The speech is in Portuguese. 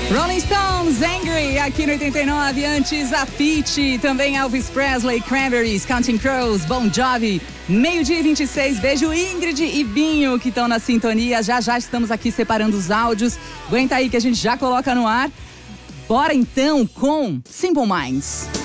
Rolling Stones, Angry, aqui no 89, antes a Pitty, também Elvis Presley, Cranberries, Counting Crows, Bon Jovi, 12h26, beijo Ingrid e Binho que estão na sintonia, já estamos aqui separando os áudios, aguenta aí que a gente já coloca no ar, bora então com Simple Minds.